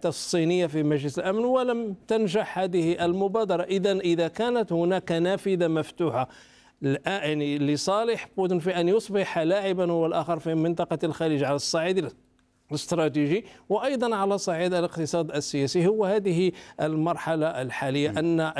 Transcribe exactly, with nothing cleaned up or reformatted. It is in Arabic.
الصينية في مجلس الأمن ولم تنجح هذه المبادرة. إذا إذا كانت هناك نافذة مفتوحة يعني لصالح بوتين في أن يصبح لاعبا هو الآخر في منطقة الخليج على الصعيد الاستراتيجي وأيضا على صعيد الاقتصاد السياسي، هو هذه المرحلة الحالية أن